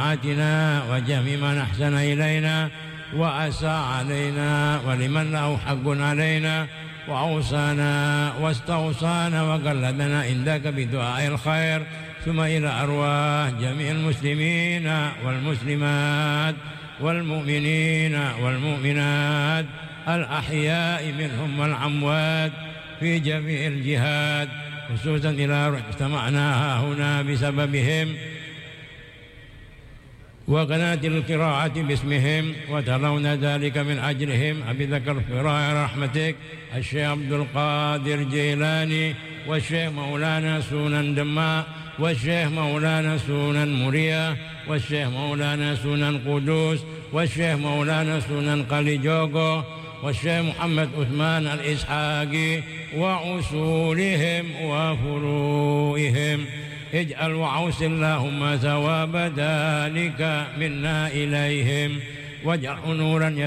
طاعاتنا وجميع من أحسن إلينا وأساء علينا ولمن له حق علينا وأوصانا واستوصانا وقلدنا عندك بدعاء الخير، ثم إلى أرواح جميع المسلمين والمسلمات والمؤمنين والمؤمنات الأحياء منهم والأموات في جميع الجهات، خصوصا إلى اجتمعنا هنا بسببهم وقناة القراءة باسمهم وترون ذلك من أجلهم. أبذكر في رحمتك الشيخ عبد القادر جيلاني والشيخ مولانا سونان دماء والشيخ مولانا سونان مريا والشيخ مولانا سونان قدوس والشيخ مولانا سونان قليجوغو والشيخ محمد عثمان الإسحاقي وأصولهم وفروعهم. اجعل وعوس اللهم ثواب ذلك منا إليهم، واجعل نورا